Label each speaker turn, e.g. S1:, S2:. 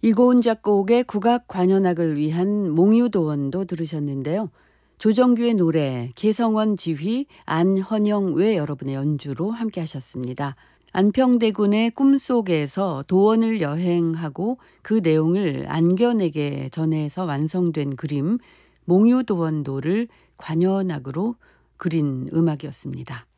S1: 이고은 작곡의 국악 관현악을 위한 몽유도원도 들으셨는데요. 조정규의 노래, 계성원 지휘, 안헌영 외 여러분의 연주로 함께 하셨습니다. 안평대군의 꿈속에서 도원을 여행하고 그 내용을 안견에게 전해서 완성된 그림 몽유도원도를 관현악으로 그린 음악이었습니다.